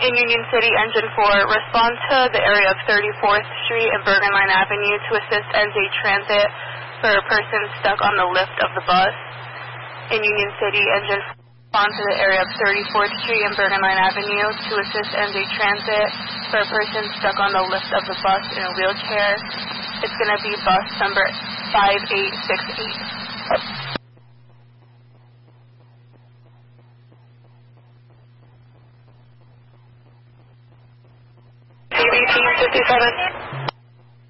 In Union City, Engine 4, respond to the area of 34th Street and Bergen Line Avenue to assist NJ Transit for a person stuck on the lift of the bus. In Union City, Engine 4, respond to the area of 34th Street and Bergen Line Avenue to assist NJ Transit for a person stuck on the lift of the bus in a wheelchair. It's going to be bus number 5868. CBT 57.